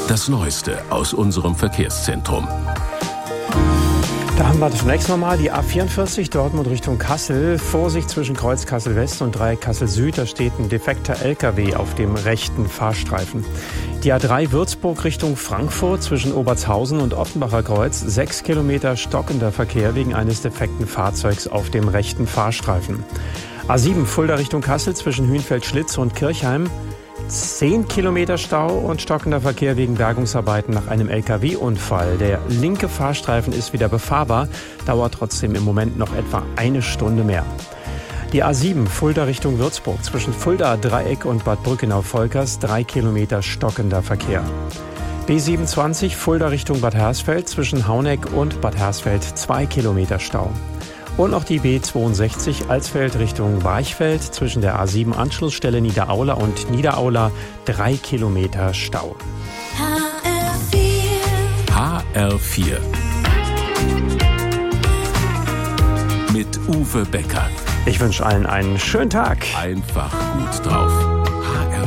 Das Neueste aus unserem Verkehrszentrum. Da haben wir zunächst nochmal die A44 Dortmund Richtung Kassel. Vorsicht zwischen Kreuz Kassel West und Dreieck Kassel Süd. Da steht ein defekter LKW auf dem rechten Fahrstreifen. Die A3 Würzburg Richtung Frankfurt zwischen Obertshausen und Offenbacher Kreuz. 6 Kilometer stockender Verkehr wegen eines defekten Fahrzeugs auf dem rechten Fahrstreifen. A7 Fulda Richtung Kassel zwischen Hühnfeld-Schlitz und Kirchheim. 10 Kilometer Stau und stockender Verkehr wegen Bergungsarbeiten nach einem LKW-Unfall. Der linke Fahrstreifen ist wieder befahrbar, dauert trotzdem im Moment noch etwa eine Stunde mehr. Die A7 Fulda Richtung Würzburg zwischen Fulda Dreieck und Bad Brückenau-Volkers 3 Kilometer stockender Verkehr. B27 Fulda Richtung Bad Hersfeld zwischen Hauneck und Bad Hersfeld 2 Kilometer Stau. Und noch die B62 Alsfeld Richtung Weichfeld zwischen der A7 Anschlussstelle Niederaula und Niederaula 3 Kilometer Stau. HR4 mit Uwe Becker. Ich wünsche allen einen schönen Tag. Einfach gut drauf.